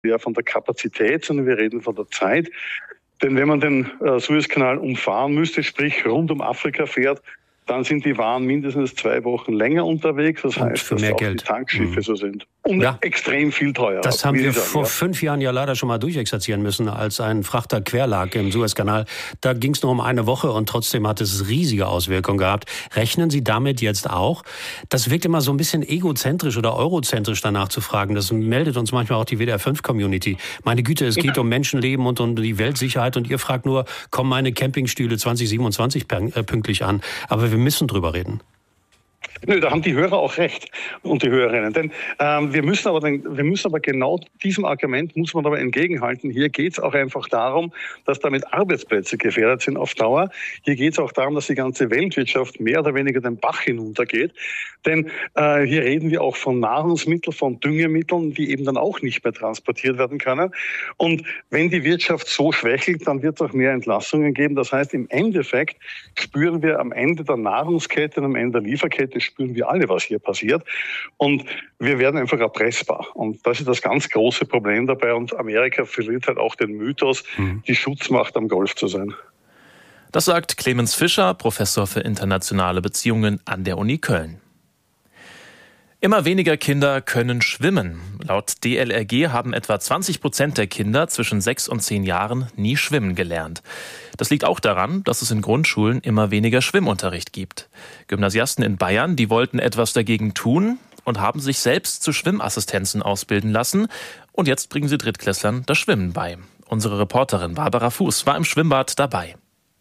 ja von der Kapazität, sondern wir reden von der Zeit. Denn wenn man den Suezkanal umfahren müsste, sprich rund um Afrika fährt, dann sind die Waren mindestens 2 Wochen länger unterwegs. Das heißt, dass auch die Tankschiffe so sind. Und extrem viel teurer. Das haben wir vor 5 Jahren ja leider schon mal durchexerzieren müssen, als ein Frachter quer lag im Suezkanal. Da ging es nur um eine Woche und trotzdem hat es riesige Auswirkungen gehabt. Rechnen Sie damit jetzt auch? Das wirkt immer so ein bisschen egozentrisch oder eurozentrisch danach zu fragen. Das meldet uns manchmal auch die WDR5-Community. Meine Güte, es geht um Menschenleben und um die Weltsicherheit und ihr fragt nur, kommen meine Campingstühle 2027 pünktlich an? Aber wir müssen drüber reden. Nö, da haben die Hörer auch recht und die Hörerinnen. Denn wir müssen aber genau diesem Argument muss man aber entgegenhalten. Hier geht es auch einfach darum, dass damit Arbeitsplätze gefährdet sind auf Dauer. Hier geht es auch darum, dass die ganze Weltwirtschaft mehr oder weniger den Bach hinuntergeht. Denn hier reden wir auch von Nahrungsmitteln, von Düngemitteln, die eben dann auch nicht mehr transportiert werden können. Und wenn die Wirtschaft so schwächelt, dann wird es auch mehr Entlassungen geben. Das heißt, im Endeffekt spüren wir am Ende der Nahrungskette, am Ende der Lieferkette, spüren wir alle, was hier passiert. Und wir werden einfach erpressbar. Und das ist das ganz große Problem dabei. Und Amerika verliert halt auch den Mythos, die Schutzmacht am Golf zu sein. Das sagt Clemens Fischer, Professor für internationale Beziehungen an der Uni Köln. Immer weniger Kinder können schwimmen. Laut DLRG haben etwa 20% der Kinder zwischen 6 und 10 Jahren nie schwimmen gelernt. Das liegt auch daran, dass es in Grundschulen immer weniger Schwimmunterricht gibt. Gymnasiasten in Bayern, die wollten etwas dagegen tun und haben sich selbst zu Schwimmassistenzen ausbilden lassen. Und jetzt bringen sie Drittklässlern das Schwimmen bei. Unsere Reporterin Barbara Fuß war im Schwimmbad dabei.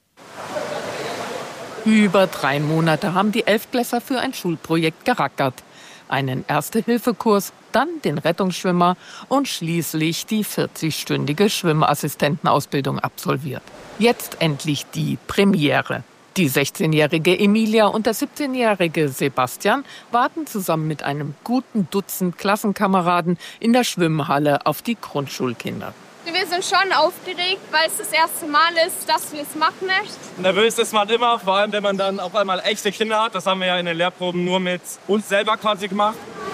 Über 3 Monate haben die Elftklässler für ein Schulprojekt gerackert. Einen Erste-Hilfe-Kurs, dann den Rettungsschwimmer und schließlich die 40-stündige Schwimmassistentenausbildung absolviert. Jetzt endlich die Premiere. Die 16-jährige Emilia und der 17-jährige Sebastian warten zusammen mit einem guten Dutzend Klassenkameraden in der Schwimmhalle auf die Grundschulkinder. Wir sind schon aufgeregt, weil es das erste Mal ist, dass wir es machen möchten. Nervös ist man immer, vor allem wenn man dann auf einmal echte Kinder hat. Das haben wir ja in den Lehrproben nur mit uns selber quasi gemacht.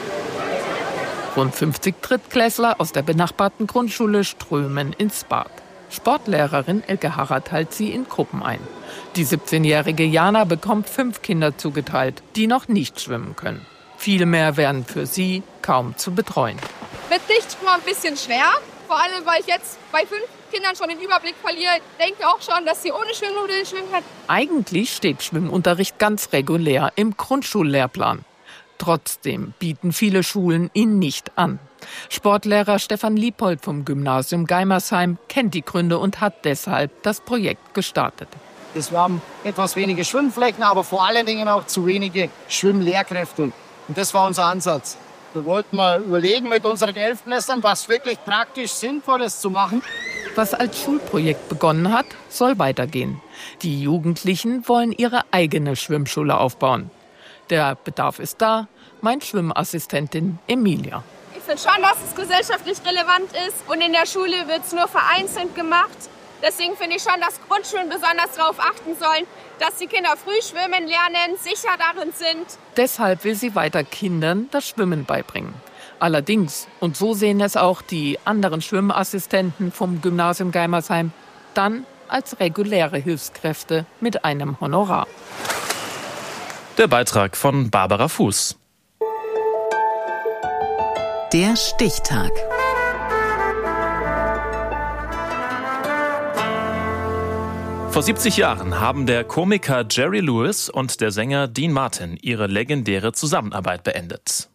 Rund 50 Drittklässler aus der benachbarten Grundschule strömen ins Bad. Sportlehrerin Elke Harrer teilt sie in Gruppen ein. Die 17-jährige Jana bekommt 5 Kinder zugeteilt, die noch nicht schwimmen können. Viel mehr wären für sie kaum zu betreuen. Wird nicht mal ein bisschen schwer. Vor allem, weil ich jetzt bei 5 Kindern schon den Überblick verliere, denke auch schon, dass sie ohne Schwimmnudeln schwimmen können. Eigentlich steht Schwimmunterricht ganz regulär im Grundschullehrplan. Trotzdem bieten viele Schulen ihn nicht an. Sportlehrer Stefan Liebold vom Gymnasium Geimersheim kennt die Gründe und hat deshalb das Projekt gestartet. Wir haben etwas wenige Schwimmflächen, aber vor allen Dingen auch zu wenige Schwimmlehrkräfte. Und das war unser Ansatz. Wir wollten mal überlegen mit unseren Elftklässlern, was wirklich praktisch Sinnvolles zu machen. Was als Schulprojekt begonnen hat, soll weitergehen. Die Jugendlichen wollen ihre eigene Schwimmschule aufbauen. Der Bedarf ist da, meint Schwimmassistentin Emilia. Ich finde schon, dass es gesellschaftlich relevant ist und in der Schule wird es nur vereinzelt gemacht. Deswegen finde ich schon, dass Grundschulen besonders darauf achten sollen, dass die Kinder früh schwimmen lernen, sicher darin sind. Deshalb will sie weiter Kindern das Schwimmen beibringen. Allerdings, und so sehen es auch die anderen Schwimmassistenten vom Gymnasium Geimersheim, dann als reguläre Hilfskräfte mit einem Honorar. Der Beitrag von Barbara Fuß. Der Stichtag. Vor 70 Jahren haben der Komiker Jerry Lewis und der Sänger Dean Martin ihre legendäre Zusammenarbeit beendet.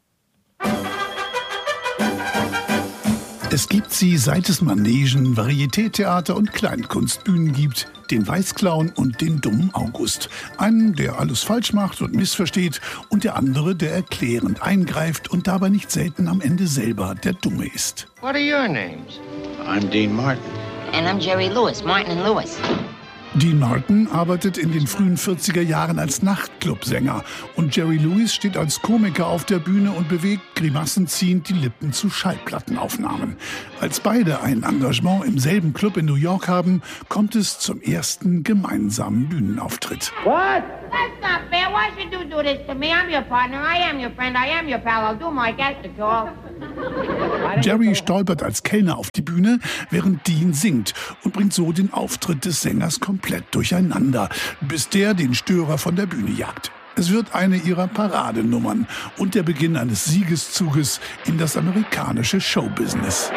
Es gibt sie, seit es Manegen, Varieté-Theater und Kleinkunstbühnen gibt. Den Weißclown und den dummen August. Einen, der alles falsch macht und missversteht, und der andere, der erklärend eingreift und dabei nicht selten am Ende selber der Dumme ist. What are your names? I'm Dean Martin. And I'm Jerry Lewis, Martin and Lewis. Dean Martin arbeitet in den frühen 40er Jahren als Nachtclubsänger und Jerry Lewis steht als Komiker auf der Bühne und bewegt grimassenziehend die Lippen zu Schallplattenaufnahmen. Als beide ein Engagement im selben Club in New York haben, kommt es zum ersten gemeinsamen Bühnenauftritt. What? That's not fair. Why should you do this to me? I'm your partner. I am your friend. I am your pal. I'll do my best to call. Jerry stolpert als Kellner auf die Bühne, während Dean singt und bringt so den Auftritt des Sängers komplett durcheinander, bis der den Störer von der Bühne jagt. Es wird eine ihrer Paradenummern und der Beginn eines Siegeszuges in das amerikanische Showbusiness.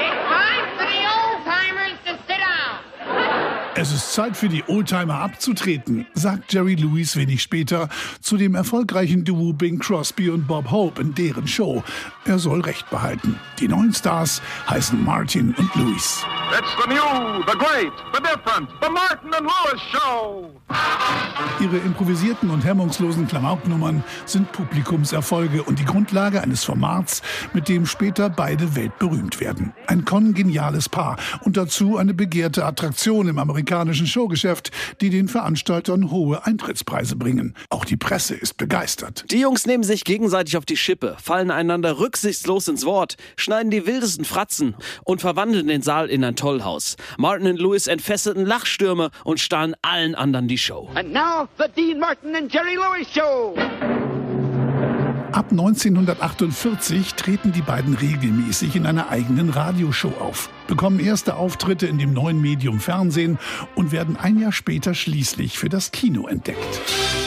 Es ist Zeit für die Oldtimer abzutreten, sagt Jerry Lewis wenig später zu dem erfolgreichen Duo Bing Crosby und Bob Hope in deren Show. Er soll Recht behalten. Die neuen Stars heißen Martin und Lewis. It's the new, the great, the different, the Martin and Lewis Show. Ihre improvisierten und hemmungslosen Klamauknummern sind Publikumserfolge und die Grundlage eines Formats, mit dem später beide weltberühmt werden. Ein kongeniales Paar und dazu eine begehrte Attraktion im amerikanischen Showgeschäft, die den Veranstaltern hohe Eintrittspreise bringen. Auch die Presse ist begeistert. Die Jungs nehmen sich gegenseitig auf die Schippe, fallen einander rücksichtslos ins Wort, schneiden die wildesten Fratzen und verwandeln den Saal in ein Tollhaus. Martin und Lewis entfesselten Lachstürme und stahlen allen anderen die Show. And now the Dean Martin and Jerry Lewis Show. Ab 1948 treten die beiden regelmäßig in einer eigenen Radioshow auf, bekommen erste Auftritte in dem neuen Medium Fernsehen und werden ein Jahr später schließlich für das Kino entdeckt.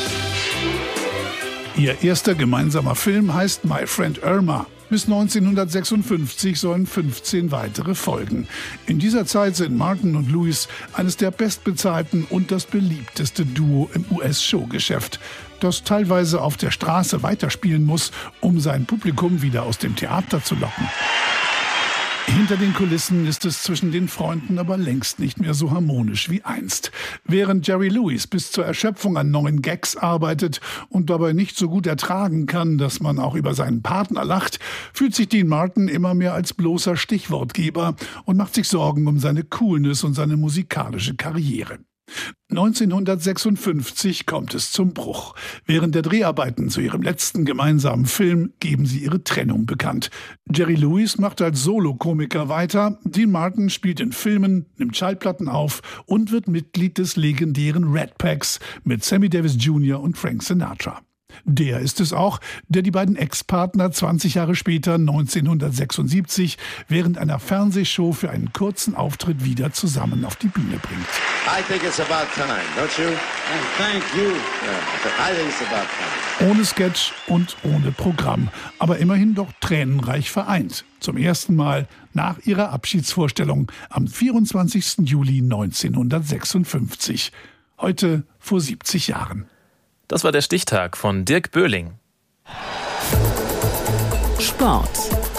Ihr erster gemeinsamer Film heißt My Friend Irma. Bis 1956 sollen 15 weitere folgen. In dieser Zeit sind Martin und Lewis eines der bestbezahlten und das beliebteste Duo im US-Showgeschäft, das teilweise auf der Straße weiterspielen muss, um sein Publikum wieder aus dem Theater zu locken. Hinter den Kulissen ist es zwischen den Freunden aber längst nicht mehr so harmonisch wie einst. Während Jerry Lewis bis zur Erschöpfung an neuen Gags arbeitet und dabei nicht so gut ertragen kann, dass man auch über seinen Partner lacht, fühlt sich Dean Martin immer mehr als bloßer Stichwortgeber und macht sich Sorgen um seine Coolness und seine musikalische Karriere. 1956 kommt es zum Bruch. Während der Dreharbeiten zu ihrem letzten gemeinsamen Film geben sie ihre Trennung bekannt. Jerry Lewis macht als Solokomiker weiter, Dean Martin spielt in Filmen, nimmt Schallplatten auf und wird Mitglied des legendären Rat Packs mit Sammy Davis Jr. und Frank Sinatra. Der ist es auch, der die beiden Ex-Partner 20 Jahre später, 1976, während einer Fernsehshow für einen kurzen Auftritt wieder zusammen auf die Bühne bringt. I think it's about time, don't you? Thank you. I think it's about time. Ohne Sketch und ohne Programm, aber immerhin doch tränenreich vereint. Zum ersten Mal nach ihrer Abschiedsvorstellung am 24. Juli 1956. Heute vor 70 Jahren. Das war der Stichtag von Dirk Böhling. Sport.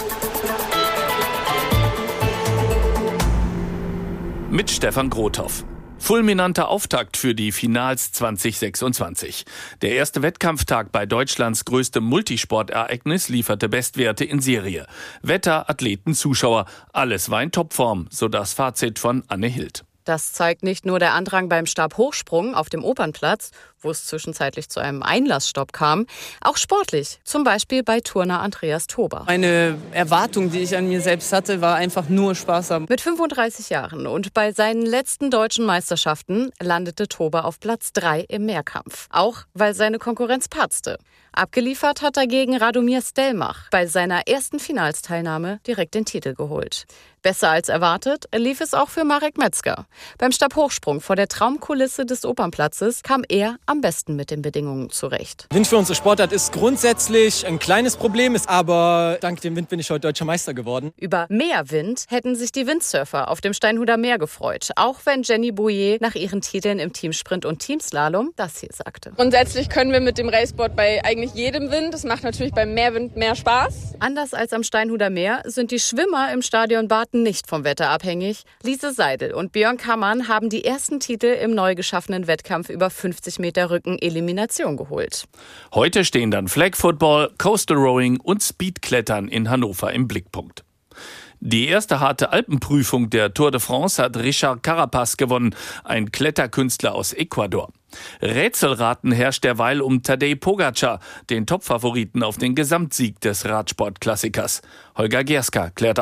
Mit Stefan Grothoff. Fulminanter Auftakt für die Finals 2026. Der erste Wettkampftag bei Deutschlands größtem Multisportereignis lieferte Bestwerte in Serie. Wetter, Athleten, Zuschauer, alles war in Topform, so das Fazit von Anne Hild. Das zeigt nicht nur der Andrang beim Stabhochsprung auf dem Opernplatz, wo es zwischenzeitlich zu einem Einlassstopp kam, auch sportlich, zum Beispiel bei Turner Andreas Tober. Eine Erwartung, die ich an mir selbst hatte, war einfach nur Spaß haben. Mit 35 Jahren und bei seinen letzten deutschen Meisterschaften landete Tober auf Platz 3 im Mehrkampf, auch weil seine Konkurrenz patzte. Abgeliefert hat dagegen Radomir Stelmach, bei seiner ersten Finalsteilnahme direkt den Titel geholt. Besser als erwartet lief es auch für Marek Metzger. Beim Stabhochsprung vor der Traumkulisse des Opernplatzes kam er am besten mit den Bedingungen zurecht. Wind für unsere Sportart ist grundsätzlich ein kleines Problem, aber dank dem Wind bin ich heute Deutscher Meister geworden. Über mehr Wind hätten sich die Windsurfer auf dem Steinhuder Meer gefreut, auch wenn Jenny Bouyer nach ihren Titeln im Teamsprint und Teamslalom das hier sagte. Grundsätzlich können wir mit dem Raceboard bei eigentlich jedem Wind. Das macht natürlich beim Meerwind mehr Spaß. Anders als am Steinhuder Meer sind die Schwimmer im Stadion Bad nicht vom Wetter abhängig. Lise Seidel und Björn Kammann haben die ersten Titel im neu geschaffenen Wettkampf über 50 Meter Rücken-Elimination geholt. Heute stehen dann Flag Football, Coastal Rowing und Speedklettern in Hannover im Blickpunkt. Die erste harte Alpenprüfung der Tour de France hat Richard Carapaz gewonnen, ein Kletterkünstler aus Ecuador. Rätselraten herrscht derweil um Tadej Pogačar, den Topfavoriten auf den Gesamtsieg des Radsportklassikers. Holger Gerska klärt auf.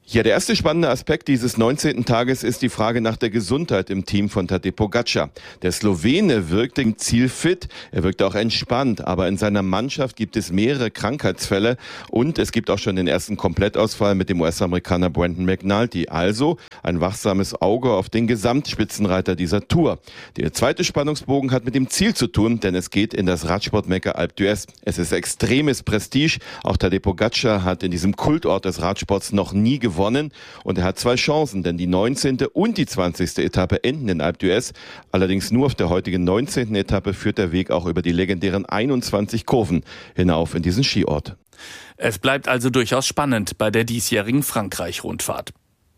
Ja, der erste spannende Aspekt dieses 19. Tages ist die Frage nach der Gesundheit im Team von Tadej Pogačar. Der Slowene wirkte im Ziel fit, er wirkte auch entspannt, aber in seiner Mannschaft gibt es mehrere Krankheitsfälle und es gibt auch schon den ersten Komplettausfall mit dem US-Amerikaner Brendan McNulty. Also ein wachsames Auge auf den Gesamtspitzenreiter dieser Tour. Der zweite Spannungsbogen hat mit dem Ziel zu tun, denn es geht in das Radsport-Mekka Alpe d'Huez. Es ist extremes Prestige. Auch Tadej Pogačar hat in diesem Kultort des Radsports noch nie gewonnen. Und er hat 2 Chancen, denn die 19. und die 20. Etappe enden in Alpe d'Huez. Allerdings nur auf der heutigen 19. Etappe führt der Weg auch über die legendären 21 Kurven hinauf in diesen Skiort. Es bleibt also durchaus spannend bei der diesjährigen Frankreich-Rundfahrt.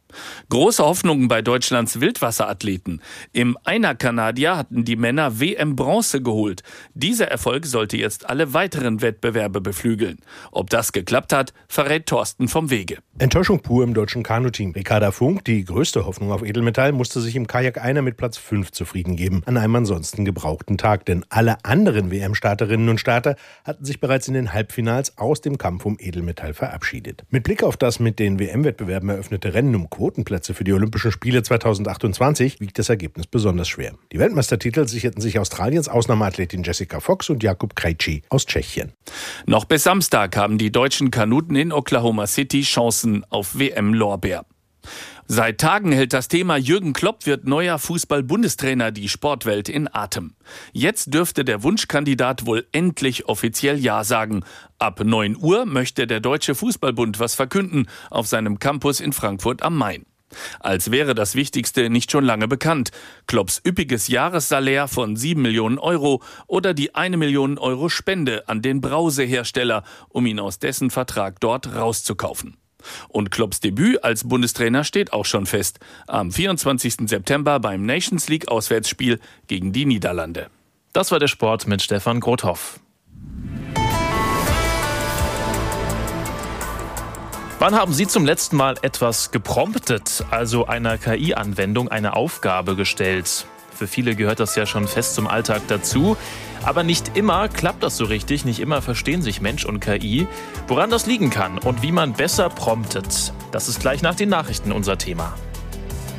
Große Hoffnungen bei Deutschlands Wildwasserathleten. Im Einer-Kanadier hatten die Männer WM-Bronze geholt. Dieser Erfolg sollte jetzt alle weiteren Wettbewerbe beflügeln. Ob das geklappt hat, verrät Thorsten vom Wege. Enttäuschung pur im deutschen Kanuteam. Ricarda Funk, die größte Hoffnung auf Edelmetall, musste sich im Kajak Einer mit Platz 5 zufrieden geben, an einem ansonsten gebrauchten Tag. Denn alle anderen WM-Starterinnen und Starter hatten sich bereits in den Halbfinals aus dem Kampf um Edelmetall verabschiedet. Mit Blick auf das mit den WM-Wettbewerben eröffnete Rennen um Quotenplätze für die Olympischen Spiele 2028 wiegt das Ergebnis besonders schwer. Die Weltmeistertitel sicherten sich Australiens Ausnahmeathletin Jessica Fox und Jakub Krejci aus Tschechien. Noch bis Samstag haben die deutschen Kanuten in Oklahoma City Chancen auf WM-Lorbeer. Seit Tagen hält das Thema Jürgen Klopp wird neuer Fußball-Bundestrainer die Sportwelt in Atem. Jetzt dürfte der Wunschkandidat wohl endlich offiziell Ja sagen. Ab 9 Uhr möchte der Deutsche Fußballbund was verkünden auf seinem Campus in Frankfurt am Main. Als wäre das Wichtigste nicht schon lange bekannt. Klopps üppiges Jahressalär von 7 Millionen Euro oder die 1 Million Euro Spende an den Brausehersteller, um ihn aus dessen Vertrag dort rauszukaufen. Und Klopps Debüt als Bundestrainer steht auch schon fest. Am 24. September beim Nations League Auswärtsspiel gegen die Niederlande. Das war der Sport mit Stefan Grothoff. Wann haben Sie zum letzten Mal etwas gepromptet, also einer KI-Anwendung eine Aufgabe gestellt? Für viele gehört das ja schon fest zum Alltag dazu. Aber nicht immer klappt das so richtig, nicht immer verstehen sich Mensch und KI. Woran das liegen kann und wie man besser promptet, das ist gleich nach den Nachrichten unser Thema.